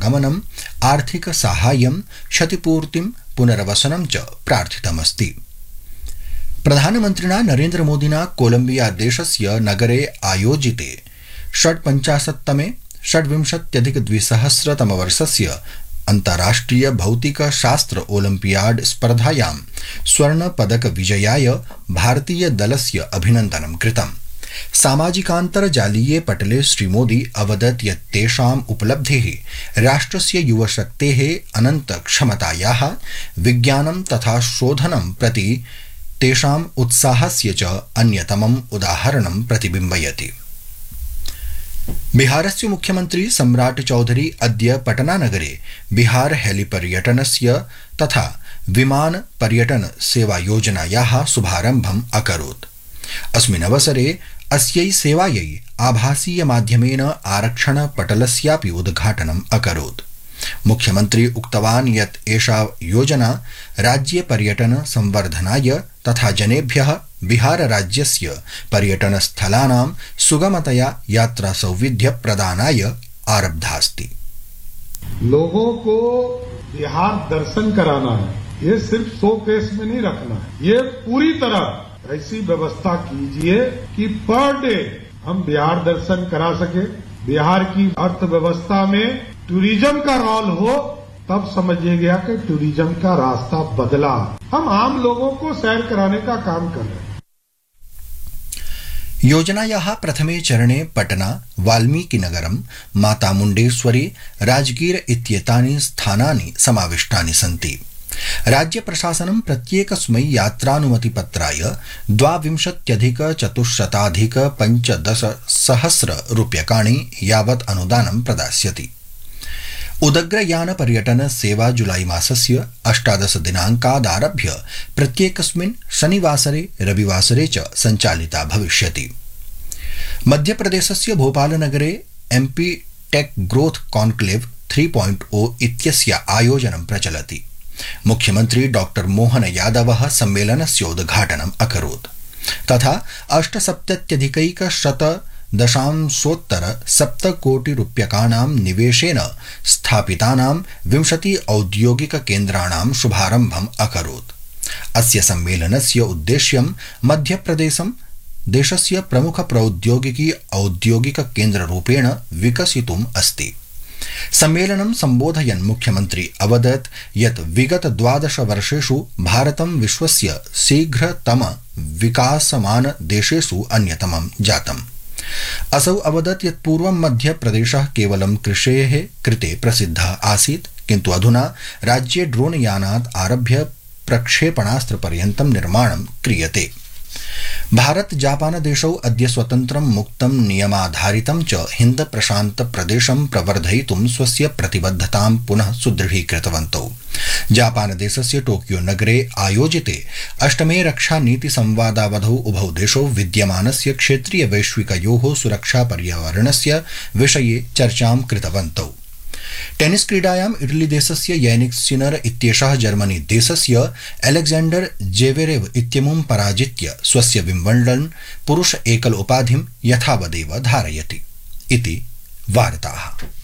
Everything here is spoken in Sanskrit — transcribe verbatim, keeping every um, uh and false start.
पुनरागमनम्, आर्थिक साहाय्यं, क्षतिपूर्तिं, पुनर्वसनं च प्रार्थितमस्ति। प्रधानमन्त्रिणा नरेन्द्र मोदिना कोलम्बिया देशस्य नगरे आयोजिते षड्पञ्चाशत्तमे षड्विंशत्यधिकद्विसहस्रतमवर्षस्य अन्ताराष्ट्रिय भौतिक शास्त्र ओलम्पियाड स्पर्धायां स्वर्णपदक विजयाय भारतीय दलस्य अभिनन्दनं कृतम्। सामाजिकान्तर्जालीये पटले श्रीमोदी अवदत् यत् तेषाम् उपलब्धिः राष्ट्रस्य युवशक्तेः अनन्तक्षमतायाः, विज्ञानं तथा शोधनं प्रति तेषाम् उत्साहस्य च अन्यतमम् उदाहरणं प्रतिबिम्बयति। बिहारस्य मुख्यमन्त्री सम्राट चौधरी अद्य पटनानगरे बिहार हेलिपर्यटनस्य तथा विमान पर्यटन सेवायोजनायाः शुभारम्भम् अकरोत्। अस्मिन् अवसरे अस्यै सेवायै आभासीय माध्यमेन आरक्षण पटलस्यापि उद्घाटनम् अकरोत्। मुख्यमन्त्री उक्तवान् यत् एषा योजना राज्ये पर्यटन संवर्धनाय तथा जनेभ्यः बिहार राज्यस्य पर्यटन स्थलानां सुगमतया यात्रा सौविध्य प्रदानाय आरब्धास्ति। लोगों को बिहार दर्शन कराना है, ये सिर्फ शो केस में नहीं रखना है, ये पूरी तरह ऐसी व्यवस्था कीजिए कि पर डे हम बिहार दर्शन करा सके। बिहार की अर्थव्यवस्था में टूरिज्म का रोल हो, तब समझिए गया कि टूरिज्म का रास्ता बदला। हम आम लोगों को सैर कराने का काम कर रहे हैं। योजनायाः प्रथमे चरणे पटना, वाल्मीकिनगरं, माता मुण्डेश्वरी, राजगीर इत्येतानि स्थानानि समाविष्टानि सन्ति। राज्य प्रशासनं प्रत्येकस्मै यात्रानुमतिपत्राय द्वाविंशत्यधिक चतुश्शताधिक पञ्चदश सहस्र रूप्यकाणि यावत् अनुदानं प्रदास्यति। उदग्रयान पर्यटन सेवा जुलाई मासस्य अष्टादश दिनाङ्कादारभ्य प्रत्येकस्मिन् शनिवासरे रविवासरे च सञ्चालिता भविष्यति। मध्यप्रदेशस्य भोपालनगरे MP take growth conclave three point ओ इत्यस्य आयोजनं प्रचलति। मुख्यमन्त्री डॉक्टर मोहन यादवः सम्मेलनस्य उद्घाटनम् अकरोत् तथा अष्टसप्तत्यधिकैकशत दशांशोत्तर सप्तकोटिरूप्यकाणां निवेशेन स्थापितानां विंशति औद्योगिक केन्द्राणां शुभारम्भम् अकरोत्। अस्य सम्मेलनस्य उद्देश्यं मध्यप्रदेशं देशस्य प्रमुख प्रौद्योगिकी औद्योगिक केन्द्ररूपेण विकसितुम् अस्ति। सम्मेलनं सम्बोधयन् मुख्यमन्त्री अवदत् यत् विगत द्वादश वर्षेषु भारतं विश्वस्य शीघ्रतम विकासमान देशेषु अन्यतमं जातम्। असौ अवदत् यत् पूर्वं मध्यप्रदेशः केवलं कृषेः कृते प्रसिद्धः आसीत्, किन्तु अधुना राज्ये ड्रोन यानात् आरभ्य प्रक्षेपणास्त्रपर्यन्तं निर्माणं क्रियते। भारत जापान देशौ अद्य स्वतन्त्रं मुक्तं नियमाधारितं च हिन्द प्रशान्त प्रदेशं प्रवर्धयितुं स्वस्य प्रतिबद्धतां पुनः सुदृढीकृतवन्तौ। जापान देशस्य टोकियो नगरे आयोजिते अष्टमे रक्षा नीति संवादावधौ उभौ देशौ विद्यमानस्य क्षेत्रीय वैश्विकयोः सुरक्षा पर्यावरणस्य विषये चर्चां कृतवन्तौ। टेनिस क्रीडायां इटली देशस्य यानिक सिनर इत्येषः जर्मनी देशस्य अलेक्जेंडर जेवेरेव इत्यमुं पराजित्य स्वस्य विम्बल्डन् पुरुष एकल उपाधिं यथावदेव धारयति इति वार्ताः।